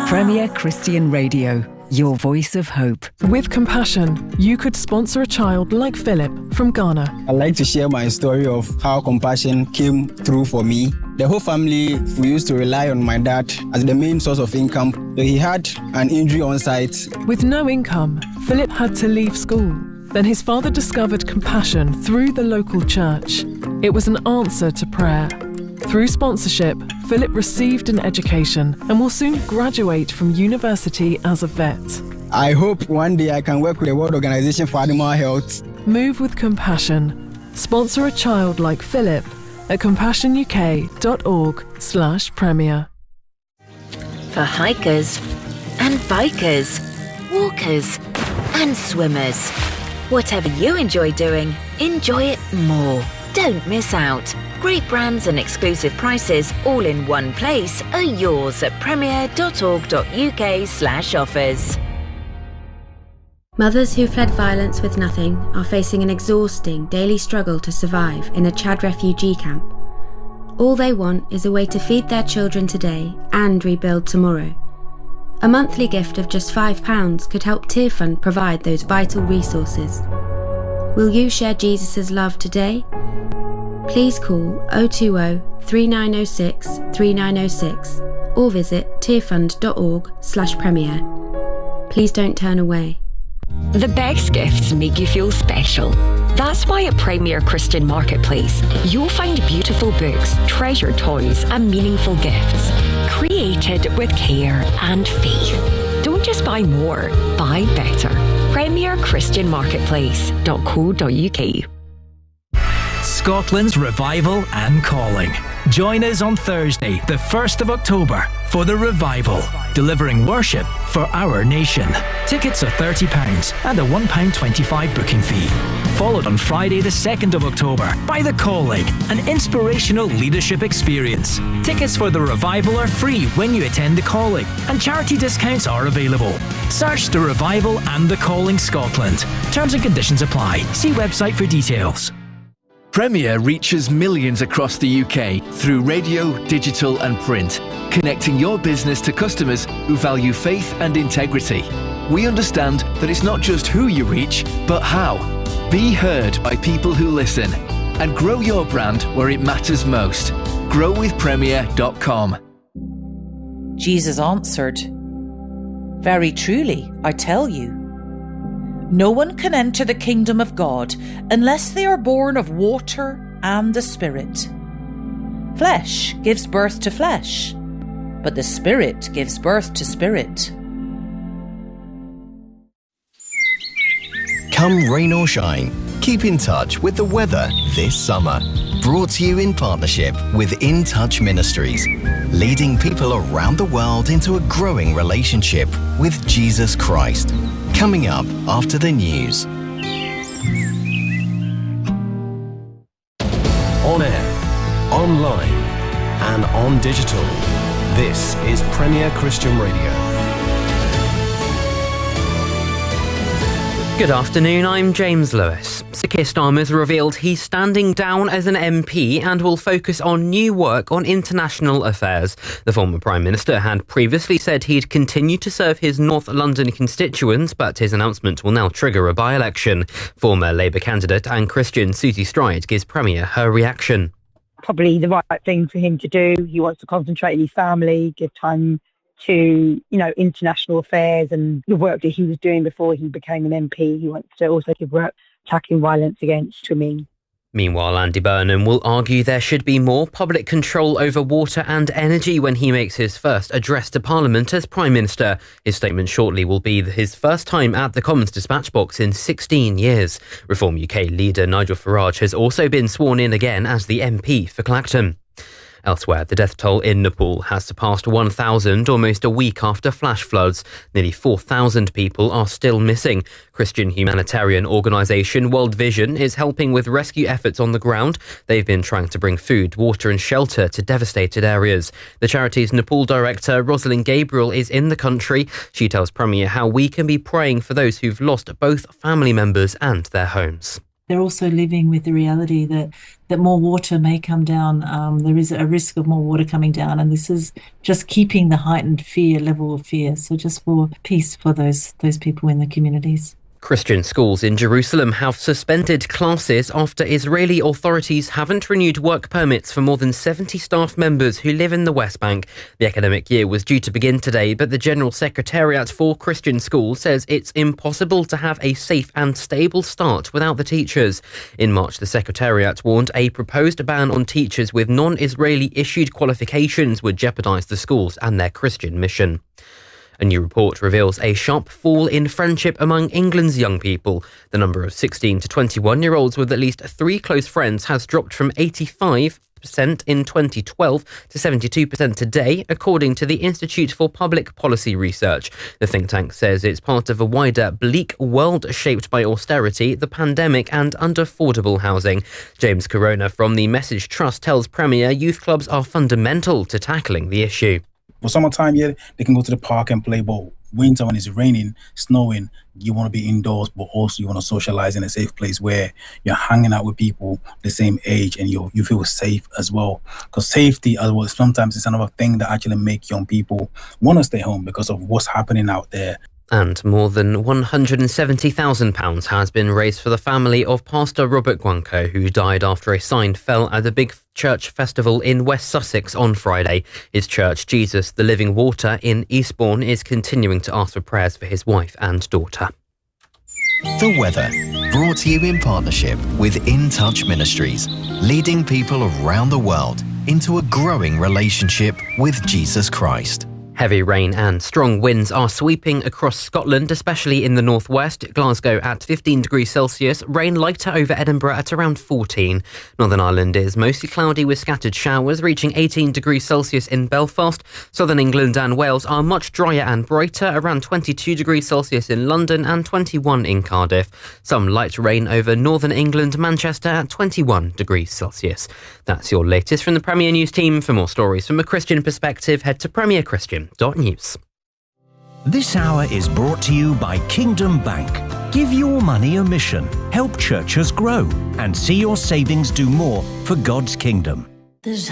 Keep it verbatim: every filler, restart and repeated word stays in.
Premier Christian Radio, your voice of hope. With Compassion, you could sponsor a child like Philip from Ghana. I'd like to share my story of how Compassion came through for me. The whole family, we used to rely on my dad as the main source of income. So he had an injury on site. With no income, Philip had to leave school. Then his father discovered Compassion through the local church. It was an answer to prayer. Through sponsorship, Philip received an education and will soon graduate from university as a vet. I hope one day I can work with the World Organization for Animal Health. Move with Compassion. Sponsor a child like Philip at compassion u k dot org slash premier. For hikers and bikers, walkers and swimmers. Whatever you enjoy doing, enjoy it more. Don't miss out. Great brands and exclusive prices all in one place are yours at premier dot org dot u k slash offers. Mothers who fled violence with nothing are facing an exhausting daily struggle to survive in a Chad refugee camp. All they want is a way to feed their children today and rebuild tomorrow. A monthly gift of just five pounds could help Tearfund provide those vital resources. Will you share Jesus' love today? Please call oh two oh, three nine oh six, three nine oh six or visit tearfund dot org slash premier. Please don't turn away. The best gifts make you feel special. That's why at Premier Christian Marketplace, you'll find beautiful books, treasured toys and meaningful gifts, created with care and faith. Don't just buy more, buy better. premier christian marketplace dot co dot u k. Scotland's Revival and Calling. Join us on Thursday, the first of October, for the Revival, delivering worship for our nation. Tickets are thirty pounds and a one pound twenty-five booking fee. Followed on Friday, the second of October, by The Calling, an inspirational leadership experience. Tickets for the Revival are free when you attend The Calling, and charity discounts are available. Search The Revival and The Calling Scotland. Terms and conditions apply. See website for details. Premier reaches millions across the U K through radio, digital and print, connecting your business to customers who value faith and integrity. We understand that it's not just who you reach, but how. Be heard by people who listen and grow your brand where it matters most. grow with premier dot com. Jesus answered, "Very truly, I tell you, no one can enter the kingdom of God unless they are born of water and the Spirit. Flesh gives birth to flesh, but the Spirit gives birth to spirit." Come rain or shine, keep in touch with the weather this summer. Brought to you in partnership with In Touch Ministries, leading people around the world into a growing relationship with Jesus Christ. Coming up after the news. On air, online, and on digital. This is Premier Christian Radio. Good afternoon, I'm James Lewis. Sir Keir Starmer's revealed he's standing down as an M P and will focus on new work on international affairs. The former Prime Minister had previously said he'd continue to serve his North London constituents, but his announcement will now trigger a by-election. Former Labour candidate and Christian Susie Stride gives Premier her reaction. Probably the right thing for him to do. He wants to concentrate on his family, give time to, you know, international affairs and the work that he was doing before he became an M P. He wants to also give work tackling violence against women. Meanwhile, Andy Burnham will argue there should be more public control over water and energy when he makes his first address to Parliament as Prime Minister. His statement shortly will be his first time at the Commons dispatch box in sixteen years. Reform U K leader Nigel Farage has also been sworn in again as the M P for Clacton. Elsewhere, the death toll in Nepal has surpassed one thousand almost a week after flash floods. Nearly four thousand people are still missing. Christian humanitarian organisation World Vision is helping with rescue efforts on the ground. They've been trying to bring food, water and shelter to devastated areas. The charity's Nepal director, Rosalind Gabriel, is in the country. She tells Premier how we can be praying for those who've lost both family members and their homes. they're also living with the reality that, that more water may come down. Um, there is a risk of more water coming down, and this is just keeping the heightened fear, level of fear. So just for peace for those those people in the communities. Christian schools in Jerusalem have suspended classes after Israeli authorities haven't renewed work permits for more than seventy staff members who live in the West Bank. The academic year was due to begin today, but the General Secretariat for Christian Schools says it's impossible to have a safe and stable start without the teachers. In March, the Secretariat warned a proposed ban on teachers with non-Israeli issued qualifications would jeopardise the schools and their Christian mission. A new report reveals a sharp fall in friendship among England's young people. The number of sixteen to twenty-one-year-olds with at least three close friends has dropped from eighty-five percent in twenty twelve to seventy-two percent today, according to the Institute for Public Policy Research. The think tank says it's part of a wider bleak world shaped by austerity, the pandemic and unaffordable housing. James Corona from the Message Trust tells Premier youth clubs are fundamental to tackling the issue. For summertime, yeah, they can go to the park and play, but winter, when it's raining, snowing, you want to be indoors, but also you want to socialize in a safe place where you're hanging out with people the same age and you you feel safe as well. Because safety as well, sometimes it's another thing that actually make young people want to stay home because of what's happening out there. And more than one hundred seventy thousand pounds has been raised for the family of Pastor Robert Guanco, who died after a sign fell at the Big Church Festival in West Sussex on Friday. His church, Jesus the Living Water in Eastbourne, is continuing to ask for prayers for his wife and daughter. The weather, brought to you in partnership with In Touch Ministries, leading people around the world into a growing relationship with Jesus Christ. Heavy rain and strong winds are sweeping across Scotland, especially in the northwest. Glasgow at fifteen degrees Celsius, rain lighter over Edinburgh at around fourteen. Northern Ireland is mostly cloudy with scattered showers, reaching eighteen degrees Celsius in Belfast. Southern England and Wales are much drier and brighter, around twenty-two degrees Celsius in London and twenty-one in Cardiff. Some light rain over Northern England, Manchester at twenty-one degrees Celsius. That's your latest from the Premier News team. For more stories from a Christian perspective, head to premier christian dot news. This hour is brought to you by Kingdom Bank. Give your money a mission, help churches grow, and see your savings do more for God's kingdom.